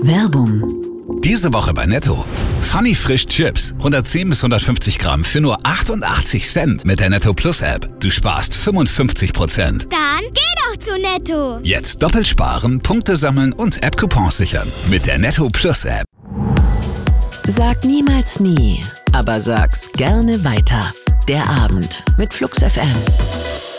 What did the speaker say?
Werbung. Diese Woche bei Netto. Funny Frisch Chips. 110 bis 150 Gramm für nur 88 Cent mit der Netto Plus App. Du sparst 55%. Dann geh doch zu Netto. Jetzt doppelt sparen, Punkte sammeln und App-Coupons sichern. Mit der Netto Plus App. Sag niemals nie, aber sag's gerne weiter. Der Abend mit Flux FM.